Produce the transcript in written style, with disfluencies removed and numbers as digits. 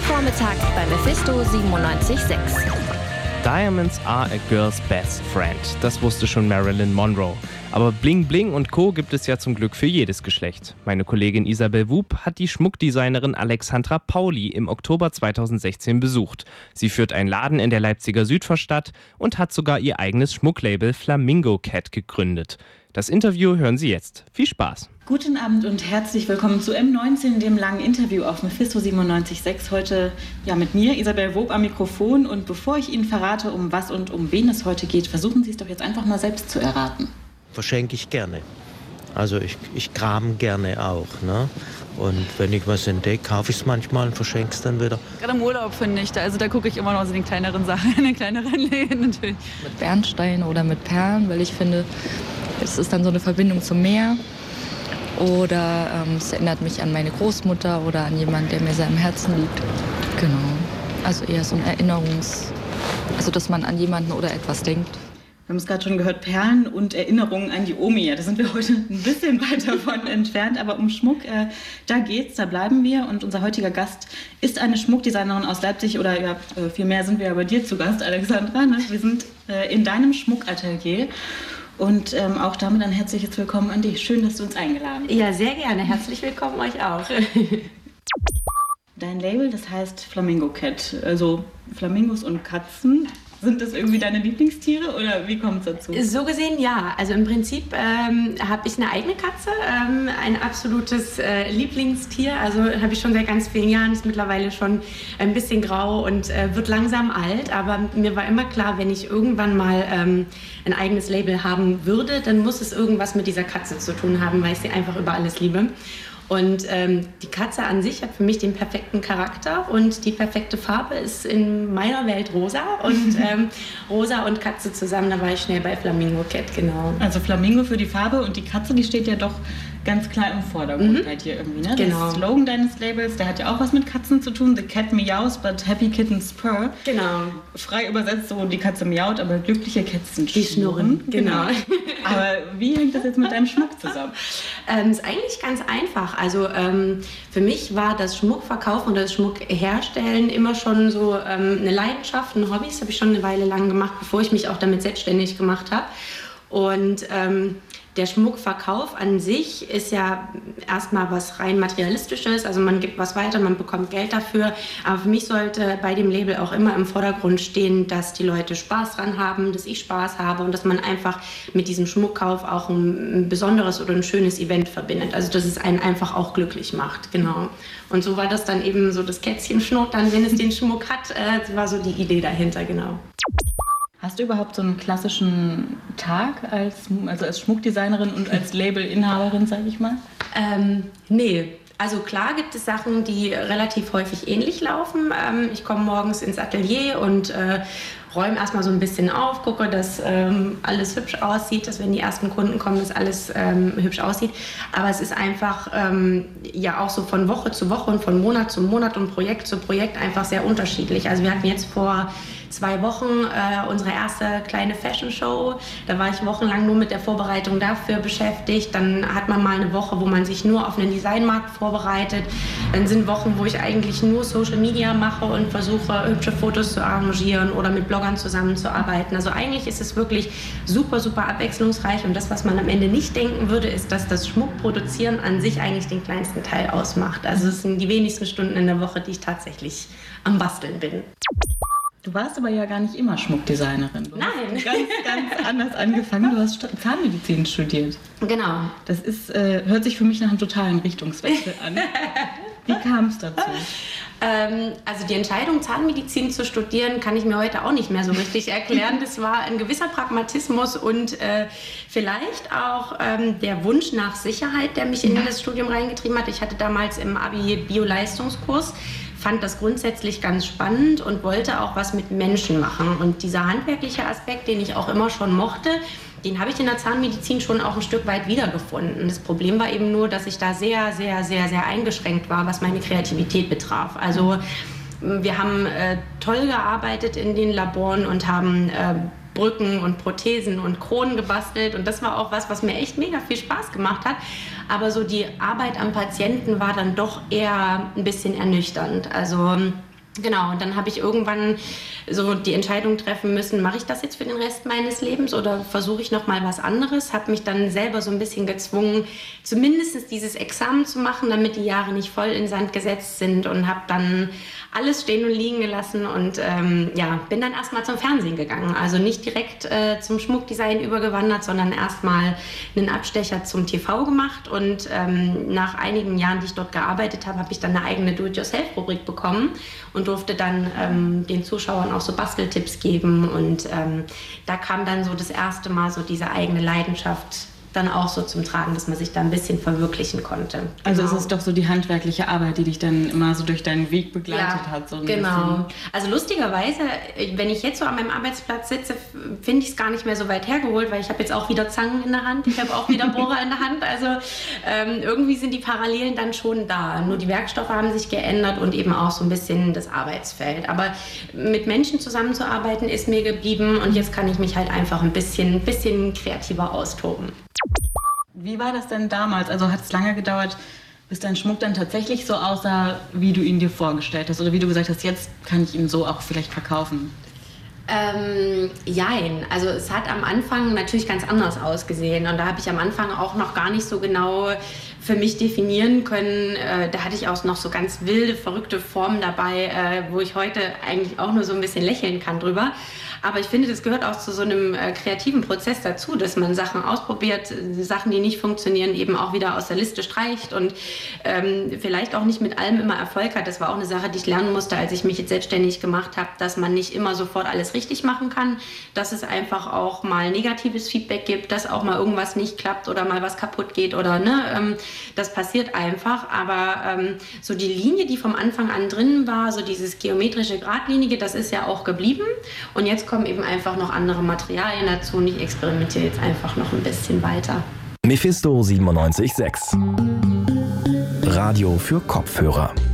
Vormittag bei Mephisto 97.6. Diamonds are a girl's best friend. Das wusste schon Marilyn Monroe. Aber Bling Bling und Co. gibt es ja zum Glück für jedes Geschlecht. Meine Kollegin Isabel Wup hat die Schmuckdesignerin Alexandra Pauli im Oktober 2016 besucht. Sie führt einen Laden in der Leipziger Südvorstadt und hat sogar ihr eigenes Schmucklabel Flamingo Cat gegründet. Das Interview hören Sie jetzt. Viel Spaß! Guten Abend und herzlich willkommen zu M19, dem langen Interview auf Mephisto 97.6. Heute mit mir, Isabel Wup, am Mikrofon. Und bevor ich Ihnen verrate, um was und um wen es heute geht, versuchen Sie es doch jetzt einfach mal selbst zu erraten. Verschenke ich gerne. Also ich kram gerne auch. Ne? Und wenn ich was entdecke, kaufe ich es manchmal und verschenke es dann wieder. Gerade im Urlaub finde ich, da gucke ich immer noch so in den kleineren Sachen, in den kleineren Läden natürlich. Mit Bernstein oder mit Perlen, weil ich finde, es ist dann so eine Verbindung zum Meer. Oder es erinnert mich an meine Großmutter oder an jemanden, der mir sehr am Herzen liegt. Genau. Also eher so ein also dass man an jemanden oder etwas denkt. Wir haben es gerade schon gehört, Perlen und Erinnerungen an die Omi. Da sind wir heute ein bisschen weiter von entfernt, aber um Schmuck, da geht's, da bleiben wir. Und unser heutiger Gast ist eine Schmuckdesignerin aus Leipzig oder vielmehr sind wir ja bei dir zu Gast, Alexandra. Ne? Wir sind in deinem Schmuckatelier. Und auch damit ein herzliches Willkommen an dich. Schön, dass du uns eingeladen hast. Ja, sehr gerne. Herzlich willkommen euch auch. Dein Label, das heißt Flamingo Cat. Also Flamingos und Katzen. Sind das irgendwie deine Lieblingstiere oder wie kommt es dazu? So gesehen ja. Also im Prinzip habe ich eine eigene Katze, ein absolutes Lieblingstier. Also habe ich schon seit ganz vielen Jahren, ist mittlerweile schon ein bisschen grau und wird langsam alt. Aber mir war immer klar, wenn ich irgendwann mal ein eigenes Label haben würde, dann muss es irgendwas mit dieser Katze zu tun haben, weil ich sie einfach über alles liebe. Und die Katze an sich hat für mich den perfekten Charakter und die perfekte Farbe ist in meiner Welt rosa. Und rosa und Katze zusammen, da war ich schnell bei Flamingo Cat, genau. Also Flamingo für die Farbe und die Katze, die steht ja doch ganz klar im Vordergrund bei dir irgendwie, ne? Genau. Der Slogan deines Labels, der hat ja auch was mit Katzen zu tun. The cat meows, but happy kittens purr. Genau. Frei übersetzt so, die Katze miaut, aber glückliche Kätzchen Die schnurren. Genau. Aber wie hängt das jetzt mit deinem Schmuck zusammen? Ist eigentlich ganz einfach. Also für mich war das Schmuckverkaufen oder das Schmuckherstellen immer schon so eine Leidenschaft, ein Hobby. Das habe ich schon eine Weile lang gemacht, bevor ich mich auch damit selbstständig gemacht habe. Und der Schmuckverkauf an sich ist ja erstmal was rein Materialistisches, also man gibt was weiter, man bekommt Geld dafür, aber für mich sollte bei dem Label auch immer im Vordergrund stehen, dass die Leute Spaß dran haben, dass ich Spaß habe und dass man einfach mit diesem Schmuckkauf auch ein besonderes oder ein schönes Event verbindet, also dass es einen einfach auch glücklich macht, genau. Und so war das dann eben so das Kätzchen schnuppern, wenn es den Schmuck hat, war so die Idee dahinter, genau. Hast du überhaupt so einen klassischen Tag als Schmuckdesignerin und als Labelinhaberin, sage ich mal? Nee. Also klar gibt es Sachen, die relativ häufig ähnlich laufen. Ich komme morgens ins Atelier und räume erstmal so ein bisschen auf, gucke, dass alles hübsch aussieht, dass wenn die ersten Kunden kommen, dass alles hübsch aussieht. Aber es ist einfach auch so von Woche zu Woche und von Monat zu Monat und Projekt zu Projekt einfach sehr unterschiedlich. Also wir hatten jetzt vor 2 Wochen unsere erste kleine Fashion Show. Da war ich wochenlang nur mit der Vorbereitung dafür beschäftigt. Dann hat man mal eine Woche, wo man sich nur auf einen Designmarkt vorbereitet. Dann sind Wochen, wo ich eigentlich nur Social Media mache und versuche, hübsche Fotos zu arrangieren oder mit Bloggern zusammenzuarbeiten. Also eigentlich ist es wirklich super, super abwechslungsreich. Und das, was man am Ende nicht denken würde, ist, dass das Schmuckproduzieren an sich eigentlich den kleinsten Teil ausmacht. Also es sind die wenigsten Stunden in der Woche, die ich tatsächlich am Basteln bin. Du warst aber ja gar nicht immer Schmuckdesignerin. Du Nein. hast ganz anders angefangen. Du hast Zahnmedizin studiert. Genau. Das hört sich für mich nach einem totalen Richtungswechsel an. Wie kam es dazu? Also die Entscheidung, Zahnmedizin zu studieren, kann ich mir heute auch nicht mehr so richtig erklären. Das war ein gewisser Pragmatismus und vielleicht auch der Wunsch nach Sicherheit, der mich in das Studium reingetrieben hat. Ich hatte damals im Abi Bio-Leistungskurs, fand das grundsätzlich ganz spannend und wollte auch was mit Menschen machen. Und dieser handwerkliche Aspekt, den ich auch immer schon mochte, den habe ich in der Zahnmedizin schon auch ein Stück weit wiedergefunden. Das Problem war eben nur, dass ich da sehr, sehr, sehr, sehr eingeschränkt war, was meine Kreativität betraf. Also wir haben toll gearbeitet in den Laboren und haben Brücken und Prothesen und Kronen gebastelt und das war auch was mir echt mega viel Spaß gemacht hat. Aber so die Arbeit am Patienten war dann doch eher ein bisschen ernüchternd. Also Genau, und dann habe ich irgendwann so die Entscheidung treffen müssen, mache ich das jetzt für den Rest meines Lebens oder versuche ich noch mal was anderes? Habe mich dann selber so ein bisschen gezwungen, zumindest dieses Examen zu machen, damit die Jahre nicht voll in Sand gesetzt sind, und habe dann alles stehen und liegen gelassen und bin dann erstmal zum Fernsehen gegangen. Also nicht direkt zum Schmuckdesign übergewandert, sondern erstmal einen Abstecher zum TV gemacht, und nach einigen Jahren, die ich dort gearbeitet habe, habe ich dann eine eigene Do-it-yourself-Rubrik bekommen und durfte dann den Zuschauern auch so Basteltipps geben, und da kam dann so das erste Mal so diese eigene Leidenschaft dann auch so zum Tragen, dass man sich da ein bisschen verwirklichen konnte. Also es ist doch so die handwerkliche Arbeit, die dich dann immer so durch deinen Weg begleitet hat. So ein genau. bisschen. Also lustigerweise, wenn ich jetzt so an meinem Arbeitsplatz sitze, finde ich es gar nicht mehr so weit hergeholt, weil ich habe jetzt auch wieder Zangen in der Hand, ich habe auch wieder Bohrer in der Hand. Also irgendwie sind die Parallelen dann schon da. Nur die Werkstoffe haben sich geändert und eben auch so ein bisschen das Arbeitsfeld. Aber mit Menschen zusammenzuarbeiten ist mir geblieben, und jetzt kann ich mich halt einfach ein bisschen kreativer austoben. Wie war das denn damals? Also hat es lange gedauert, bis dein Schmuck dann tatsächlich so aussah, wie du ihn dir vorgestellt hast? Oder wie du gesagt hast, jetzt kann ich ihn so auch vielleicht verkaufen? Jein. Also es hat am Anfang natürlich ganz anders ausgesehen. Und da habe ich am Anfang auch noch gar nicht so genau für mich definieren können. Da hatte ich auch noch so ganz wilde, verrückte Formen dabei, wo ich heute eigentlich auch nur so ein bisschen lächeln kann drüber. Aber ich finde, das gehört auch zu so einem kreativen Prozess dazu, dass man Sachen ausprobiert, Sachen, die nicht funktionieren, eben auch wieder aus der Liste streicht und vielleicht auch nicht mit allem immer Erfolg hat. Das war auch eine Sache, die ich lernen musste, als ich mich jetzt selbstständig gemacht habe, dass man nicht immer sofort alles richtig machen kann, dass es einfach auch mal negatives Feedback gibt, dass auch mal irgendwas nicht klappt oder mal was kaputt geht oder das passiert einfach. Aber so die Linie, die vom Anfang an drin war, so dieses geometrische, geradlinige, das ist ja auch geblieben. Und jetzt kommen eben einfach noch andere Materialien dazu, und ich experimentiere jetzt einfach noch ein bisschen weiter. Mephisto 97.6 Radio für Kopfhörer.